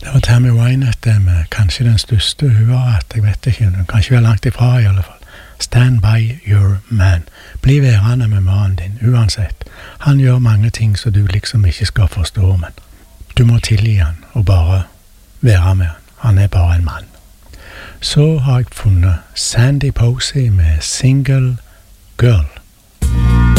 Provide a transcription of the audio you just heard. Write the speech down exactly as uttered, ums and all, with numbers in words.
Det var Tammy Wynette med kanskje den største hun har hatt, jeg vet ikke, hun kan ikke være langt ifra i alle fall. Stand by your man. Bli værende med mannen din, uansett. Han gjør mange ting som du liksom ikke skal forstå, men du må tilgi han og bare være med han. Han er bare en mann. Så har jeg funnet Sandy Posey med Single Girl.